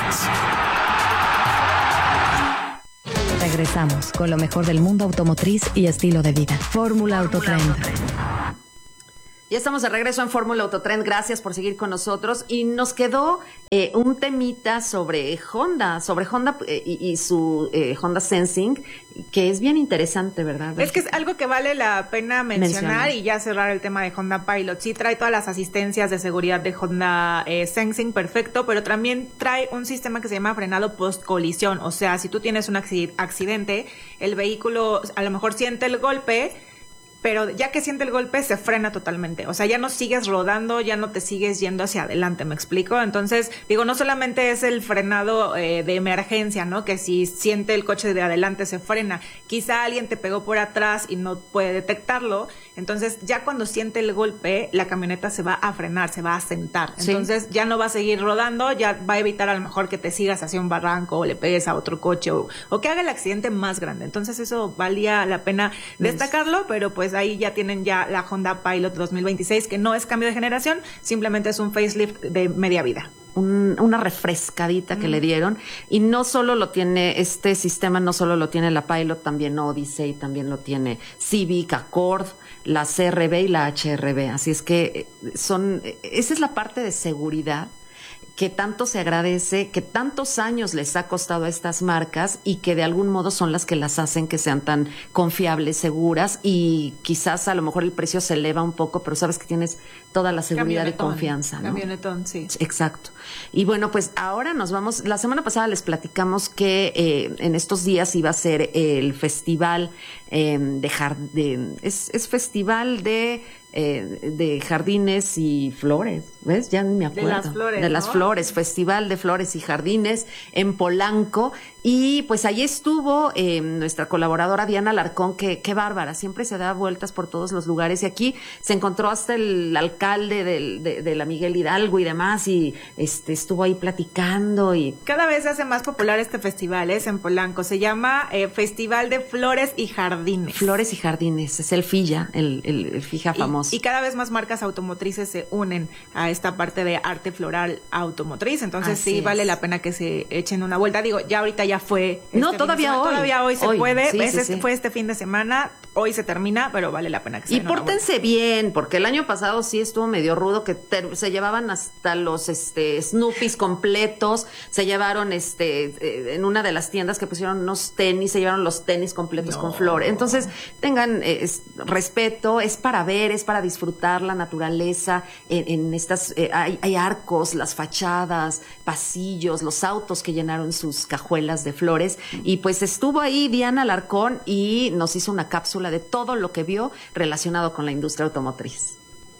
Regresamos con lo mejor del mundo automotriz y estilo de vida. Fórmula Autotrend. Ya estamos de regreso en Fórmula Autotrend. Gracias por seguir con nosotros. Y nos quedó un temita sobre Honda y su Honda Sensing, que es bien interesante, ¿verdad? Es que es algo que vale la pena mencionar y ya cerrar el tema de Honda Pilot. Sí trae todas las asistencias de seguridad de Honda Sensing, perfecto, pero también trae un sistema que se llama frenado post-colisión. O sea, si tú tienes un accidente, el vehículo a lo mejor siente el golpe, pero ya que siente el golpe se frena totalmente, o sea, ya no sigues rodando, ya no te sigues yendo hacia adelante, ¿me explico? Entonces, digo, no solamente es el frenado de emergencia, ¿no? Que si siente el coche de adelante se frena, quizá alguien te pegó por atrás y no puede detectarlo, entonces ya cuando siente el golpe, la camioneta se va a frenar, se va a sentar, entonces ya no va a seguir rodando, ya va a evitar a lo mejor que te sigas hacia un barranco o le pegues a otro coche o que haga el accidente más grande, entonces eso valía la pena destacarlo, pero pues ahí ya tienen ya la Honda Pilot 2026, que no es cambio de generación, simplemente es un facelift de media vida. Una refrescadita que le dieron, y no solo lo tiene este sistema, no solo lo tiene la Pilot, también Odyssey, también lo tiene Civic, Accord, la CRV y la HRV, así es que esa es la parte de seguridad que tanto se agradece, que tantos años les ha costado a estas marcas y que de algún modo son las que las hacen que sean tan confiables, seguras, y quizás a lo mejor el precio se eleva un poco, pero sabes que tienes toda la seguridad y confianza, ¿no? Camionetón, sí. Exacto. Y bueno, pues ahora nos vamos, la semana pasada les platicamos que en estos días iba a ser el festival es festival de jardines y flores, ¿ves? Ya ni me acuerdo. De las flores, Festival de Flores y Jardines en Polanco. Y pues ahí estuvo nuestra colaboradora Diana Alarcón, que qué bárbara, siempre se da vueltas por todos los lugares, y aquí se encontró hasta el alcalde de la Miguel Hidalgo y demás, y estuvo ahí platicando. Y cada vez se hace más popular este festival, es en Polanco, se llama Festival de Flores y Jardines. Flores y Jardines, es el FIJA, el FIJA famoso. Y cada vez más marcas automotrices se unen a esta parte de arte floral automotriz, entonces sí vale la pena que se echen una vuelta. Digo, ya ahorita ya fue. Todavía hoy se puede. Fue este fin de semana, hoy se termina, pero vale la pena que se Y pórtense bien, porque el año pasado sí estuvo medio rudo, que se llevaban hasta los Snoopys completos, se llevaron en una de las tiendas que pusieron unos tenis, se llevaron los tenis completos con flor. Entonces, tengan respeto, es para ver, es para disfrutar la naturaleza, en estas hay arcos, las fachadas, pasillos, los autos que llenaron sus cajuelas de flores, y pues estuvo ahí Diana Alarcón y nos hizo una cápsula de todo lo que vio relacionado con la industria automotriz.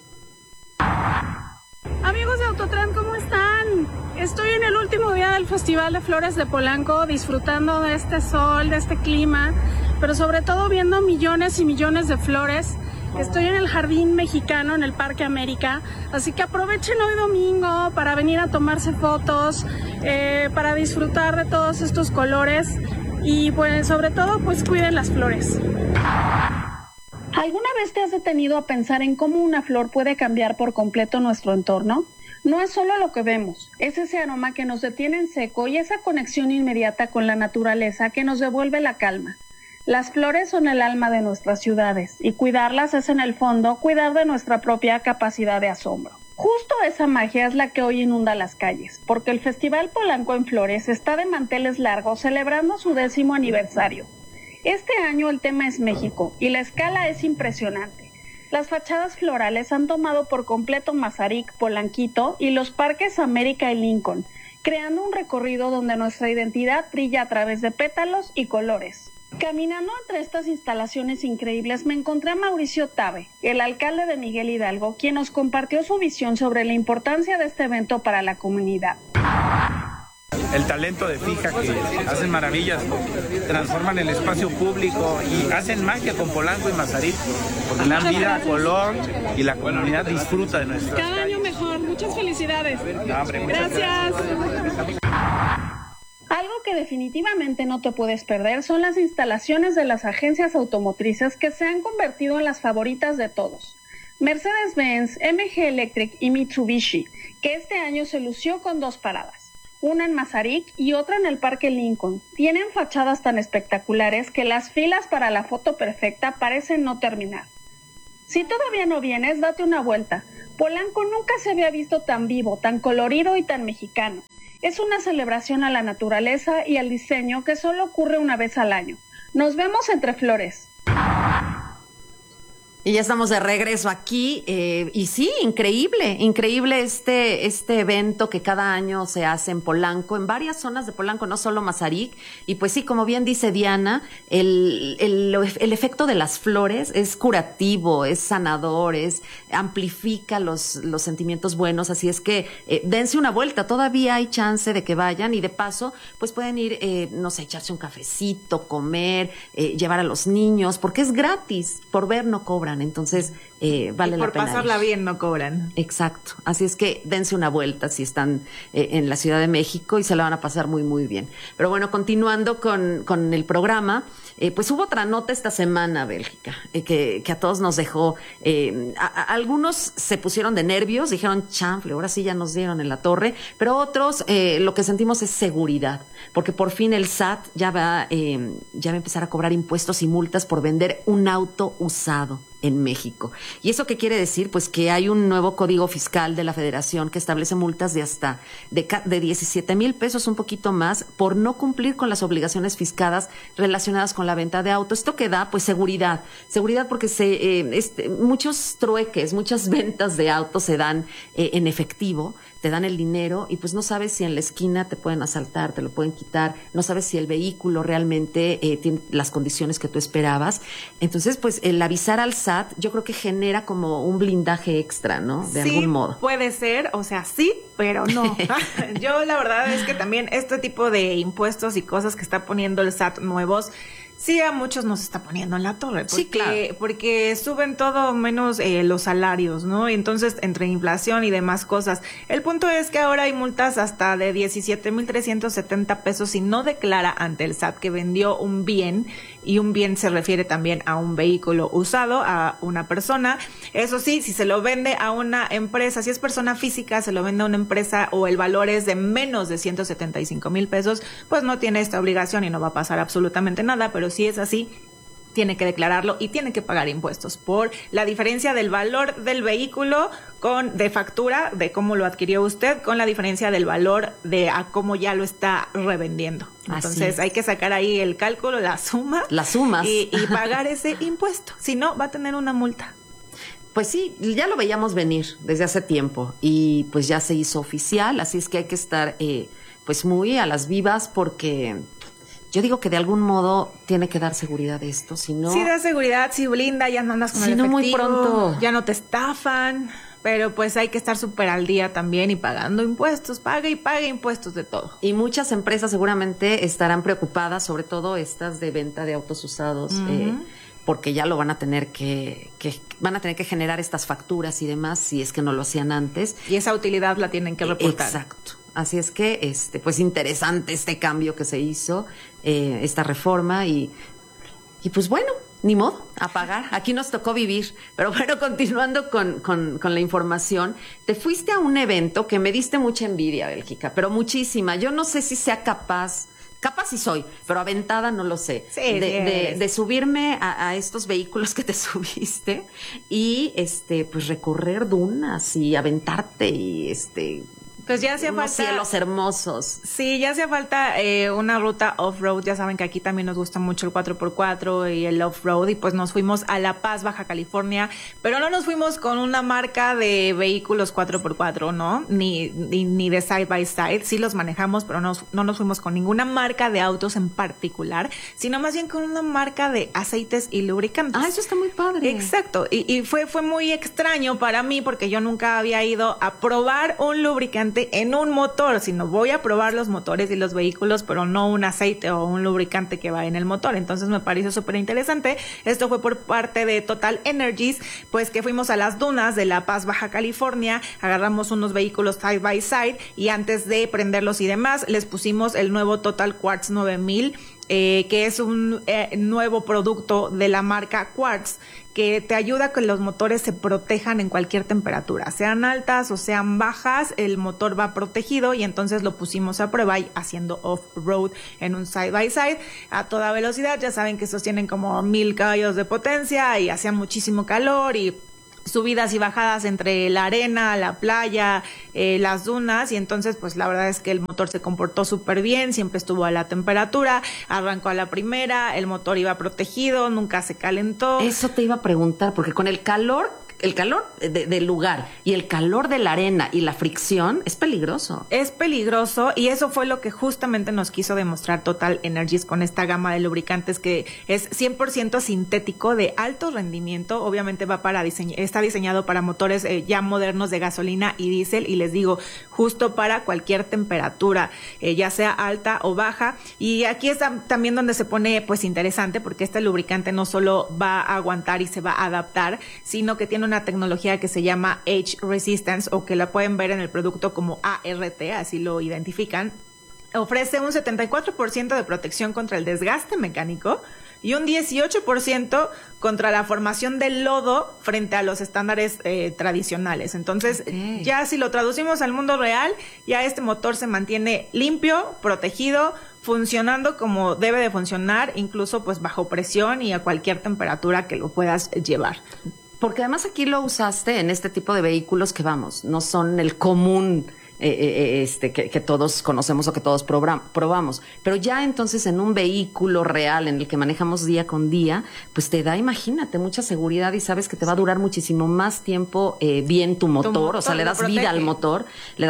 Amigos de Autotrend, ¿cómo están? Estoy en el último día del Festival de Flores de Polanco, disfrutando de este sol, de este clima, pero sobre todo viendo millones y millones de flores. Estoy en el Jardín Mexicano, en el Parque América, así que aprovechen hoy domingo para venir a tomarse fotos, para disfrutar de todos estos colores y pues sobre todo pues cuiden las flores. ¿Alguna vez te has detenido a pensar en cómo una flor puede cambiar por completo nuestro entorno? No es solo lo que vemos, es ese aroma que nos detiene en seco y esa conexión inmediata con la naturaleza que nos devuelve la calma. Las flores son el alma de nuestras ciudades y cuidarlas es en el fondo cuidar de nuestra propia capacidad de asombro. Justo esa magia es la que hoy inunda las calles, porque el Festival Polanco en Flores está de manteles largos celebrando su 10º aniversario. Este año el tema es México y la escala es impresionante. Las fachadas florales han tomado por completo Mazarik, Polanquito y los parques América y Lincoln, creando un recorrido donde nuestra identidad brilla a través de pétalos y colores. Caminando entre estas instalaciones increíbles me encontré a Mauricio Tabe, el alcalde de Miguel Hidalgo, quien nos compartió su visión sobre la importancia de este evento para la comunidad. el talento de Fija, que hacen maravillas, transforman el espacio público y hacen magia con Polanco y Mazarik, porque le dan vida, color y la comunidad disfruta de nuestras calles. Cada año mejor, muchas felicidades. No, hombre, muchas gracias. Algo que definitivamente no te puedes perder son las instalaciones de las agencias automotrices que se han convertido en las favoritas de todos. Mercedes-Benz, MG Electric y Mitsubishi, que este año se lució con 2 paradas, una en Mazarik y otra en el Parque Lincoln. Tienen fachadas tan espectaculares que las filas para la foto perfecta parecen no terminar. Si todavía no vienes, date una vuelta. Polanco nunca se había visto tan vivo, tan colorido y tan mexicano. Es una celebración a la naturaleza y al diseño que solo ocurre una vez al año. Nos vemos entre flores. Y ya estamos de regreso aquí, y sí, increíble este evento que cada año se hace en Polanco, en varias zonas de Polanco, no solo Mazarik, y pues sí, como bien dice Diana, el efecto de las flores es curativo, es sanador, amplifica los sentimientos buenos, así es que dense una vuelta, todavía hay chance de que vayan, y de paso, pues pueden ir, no sé, echarse un cafecito, comer, llevar a los niños, porque es gratis, por ver no cobran. Entonces, vale la pena. Por pasarla bien no cobran. Exacto. Así es que dense una vuelta si están en la Ciudad de México y se la van a pasar muy, muy bien. Pero bueno, continuando con el programa, pues hubo otra nota esta semana, Bélgica, que a todos nos dejó. Algunos se pusieron de nervios, dijeron, chanfle, ahora sí ya nos dieron en la torre, pero otros lo que sentimos es seguridad, porque por fin el SAT ya va a empezar a cobrar impuestos y multas por vender un auto usado en México. ¿Y eso qué quiere decir? Pues que hay un nuevo código fiscal de la Federación que establece multas de hasta de 17,000 pesos, un poquito más, por no cumplir con las obligaciones fiscales relacionadas con la venta de autos. Esto que da, pues, seguridad porque muchos trueques, muchas ventas de autos se dan en efectivo, te dan el dinero y pues no sabes si en la esquina te pueden asaltar, te lo pueden quitar, no sabes si el vehículo realmente tiene las condiciones que tú esperabas. Entonces, pues el avisar al SAT yo creo que genera como un blindaje extra, ¿no? De algún modo. Puede ser, o sea, sí, pero no. Yo la verdad es que también este tipo de impuestos y cosas que está poniendo el SAT nuevos, sí, a muchos nos está poniendo en la torre. Porque, sí, claro. Porque suben todo menos los salarios, ¿no? Y entonces, entre inflación y demás cosas. El punto es que ahora hay multas hasta de 17,370 pesos si no declara ante el SAT que vendió un bien, y un bien se refiere también a un vehículo usado, a una persona. Eso sí, si se lo vende a una empresa, si es persona física, se lo vende a una empresa o el valor es de menos de 175,000 pesos, pues no tiene esta obligación y no va a pasar absolutamente nada, pero si es así, tiene que declararlo y tiene que pagar impuestos por la diferencia del valor del vehículo de factura, de cómo lo adquirió usted, con la diferencia del valor de a cómo ya lo está revendiendo. Entonces hay que sacar ahí el cálculo, las sumas y pagar ese impuesto. Si no, va a tener una multa. Pues sí, ya lo veíamos venir desde hace tiempo y pues ya se hizo oficial, así es que hay que estar pues muy a las vivas porque yo digo que de algún modo tiene que dar seguridad esto, si no... Sí da seguridad, sí blinda, ya no andas con el efectivo, muy pronto. Ya no te estafan, pero pues hay que estar súper al día también y pagando impuestos, paga impuestos de todo. Y muchas empresas seguramente estarán preocupadas, sobre todo estas de venta de autos usados, porque ya lo van a tener que generar estas facturas y demás si es que no lo hacían antes. Y esa utilidad la tienen que reportar. Exacto. Así es que, pues interesante este cambio que se hizo, esta reforma y pues bueno, ni modo, a pagar. Aquí nos tocó vivir. Pero bueno, continuando con la información, te fuiste a un evento que me diste mucha envidia, Bélgica, pero muchísima. Yo no sé si sea capaz sí soy, pero aventada no lo sé, sí, de subirme a estos vehículos que te subiste y pues recorrer dunas y aventarte y pues ya hacía falta cielos hermosos. Sí, ya hacía falta una ruta off-road. Ya saben que aquí también nos gusta mucho el 4x4 y el off-road. Y pues nos fuimos a La Paz, Baja California. Pero no nos fuimos con una marca de vehículos 4x4, ¿no? Ni de side by side. Sí los manejamos, pero no nos fuimos con ninguna marca de autos en particular, sino más bien con una marca de aceites y lubricantes. Ah, eso está muy padre. Exacto. Y fue muy extraño para mí porque yo nunca había ido a probar un lubricante solamente en un motor, sino voy a probar los motores y los vehículos, pero no un aceite o un lubricante que va en el motor. Entonces me pareció súper interesante. Esto fue por parte de Total Energies, pues que fuimos a las dunas de La Paz, Baja California, agarramos unos vehículos side by side y antes de prenderlos y demás, les pusimos el nuevo Total Quartz 9000, que es un nuevo producto de la marca Quartz, que te ayuda a que los motores se protejan en cualquier temperatura, sean altas o sean bajas, el motor va protegido y entonces lo pusimos a prueba y haciendo off-road en un side by side a toda velocidad. Ya saben que estos tienen como 1000 caballos de potencia y hacían muchísimo calor y subidas y bajadas entre la arena, la playa, las dunas, y entonces pues la verdad es que el motor se comportó súper bien, siempre estuvo a la temperatura, arrancó a la primera, el motor iba protegido, nunca se calentó. Eso te iba a preguntar, porque con el calor del lugar y el calor de la arena y la fricción es peligroso. Es peligroso y eso fue lo que justamente nos quiso demostrar Total Energies con esta gama de lubricantes que es 100% sintético de alto rendimiento. Obviamente está diseñado para motores ya modernos de gasolina y diésel y les digo, justo para cualquier temperatura, ya sea alta o baja. Y aquí está también donde se pone pues interesante, porque este lubricante no solo va a aguantar y se va a adaptar, sino que tiene una tecnología que se llama Age Resistance, o que la pueden ver en el producto como ART, así lo identifican. Ofrece un 74% de protección contra el desgaste mecánico y un 18% contra la formación del lodo frente a los estándares tradicionales. Entonces, ya si lo traducimos al mundo real, ya este motor se mantiene limpio, protegido, funcionando como debe de funcionar, incluso pues bajo presión y a cualquier temperatura que lo puedas llevar. Porque además aquí lo usaste en este tipo de vehículos que no son el común que todos conocemos o que todos probamos. Pero ya entonces en un vehículo real en el que manejamos día con día, pues te da, imagínate, mucha seguridad y sabes que te va a durar muchísimo más tiempo bien tu motor, o sea, le das vida al motor,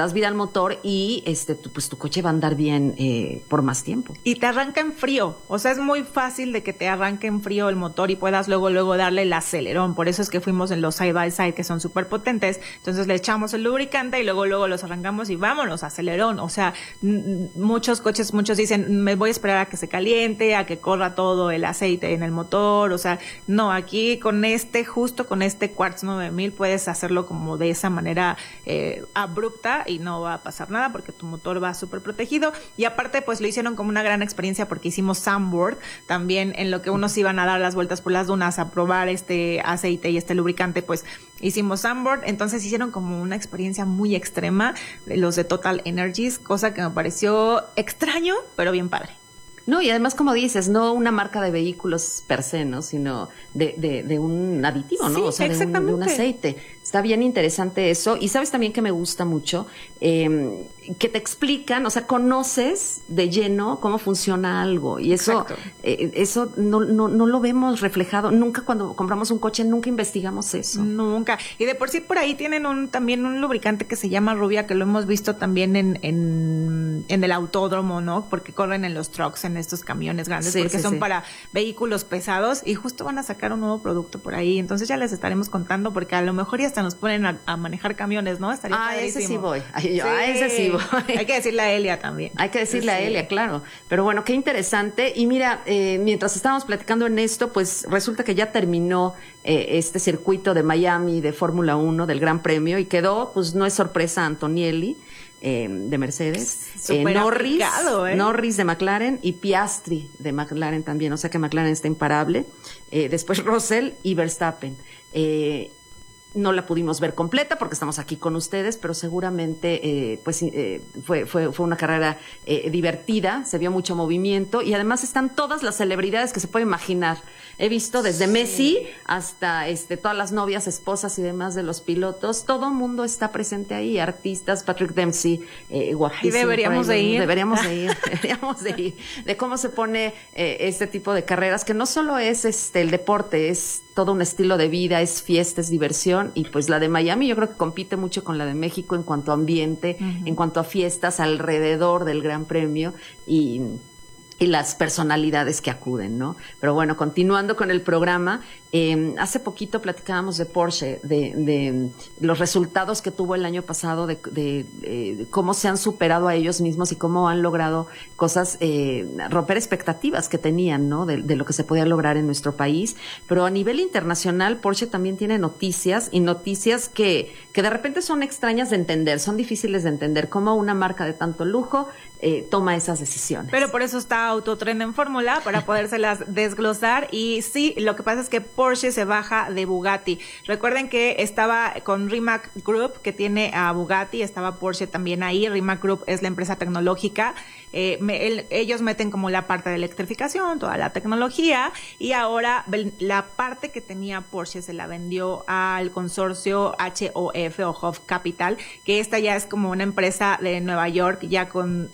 y tu coche va a andar bien por más tiempo. Y te arranca en frío, o sea, es muy fácil de que te arranque en frío el motor y puedas luego darle el acelerón. Por eso es que fuimos en los side by side, que son súper potentes. Entonces le echamos el lubricante y luego los arrancamos y vámonos, acelerón. O sea, muchos dicen, me voy a esperar a que se caliente, a que corra todo el aceite en el motor. O sea, no, aquí justo con este Quartz 9000 puedes hacerlo como de esa manera abrupta y no va a pasar nada porque tu motor va súper protegido. Y aparte, pues lo hicieron como una gran experiencia porque hicimos sandboard también, en lo que unos iban a dar las vueltas por las dunas a probar este aceite y este lubricante, pues hicimos sandboard. Entonces hicieron como una experiencia muy extrema los de Total Energies, cosa que me pareció extraño, pero bien padre. No, y además, como dices, no una marca de vehículos per se, ¿no? Sino de un aditivo, ¿no? Sí, o sea, de un aceite. Está bien interesante eso. Y sabes también que me gusta mucho, que te explican, o sea, conoces de lleno cómo funciona algo. Y eso no lo vemos reflejado. Nunca cuando compramos un coche, nunca investigamos eso. Nunca. Y de por sí por ahí tienen también un lubricante que se llama Rubia, que lo hemos visto también en el autódromo, ¿no? Porque corren en los trucks, en estos camiones grandes, porque son para vehículos pesados, y justo van a sacar un nuevo producto por ahí. Entonces ya les estaremos contando, porque a lo mejor ya hasta nos ponen a manejar camiones, ¿no? Estaría padrísimo. Ese sí voy. Ese sí voy. Hay que decirle a Elia también. Hay que decirle a Elia, claro. Pero bueno, qué interesante. Y mira, mientras estábamos platicando en esto, pues resulta que ya terminó este circuito de Miami de Fórmula 1 del Gran Premio, y quedó, pues no es sorpresa, Antonielli de Mercedes, Norris de McLaren y Piastri de McLaren también, o sea que McLaren está imparable. Después Russell y Verstappen. No la pudimos ver completa porque estamos aquí con ustedes, pero seguramente fue una carrera divertida, se vio mucho movimiento y además están todas las celebridades que se puede imaginar. He visto desde Messi hasta todas las novias, esposas y demás de los pilotos. Todo el mundo está presente ahí, artistas, Patrick Dempsey, guapísimo. Y deberíamos de ir. Deberíamos de ir. De cómo se pone este tipo de carreras, que no solo es el deporte, es todo un estilo de vida, es fiesta, es diversión. Y pues la de Miami yo creo que compite mucho con la de México en cuanto a ambiente, en cuanto a fiestas alrededor del Gran Premio, y las personalidades que acuden, ¿no? Pero bueno, continuando con el programa, hace poquito platicábamos de Porsche, de los resultados que tuvo el año pasado, de cómo se han superado a ellos mismos y cómo han logrado cosas, romper expectativas que tenían, ¿no? De lo que se podía lograr en nuestro país. Pero a nivel internacional, Porsche también tiene noticias que de repente son extrañas de entender, son difíciles de entender, cómo una marca de tanto lujo toma esas decisiones. Pero por eso está Autotren en Fórmula, para podérselas desglosar. Y sí, lo que pasa es que Porsche se baja de Bugatti. Recuerden que estaba con Rimac Group, que tiene a Bugatti, estaba Porsche también ahí. Rimac Group es la empresa tecnológica. Ellos meten como la parte de electrificación, toda la tecnología, y ahora la parte que tenía Porsche se la vendió al consorcio HOF o Hof Capital, que esta ya es como una empresa de Nueva York, ya con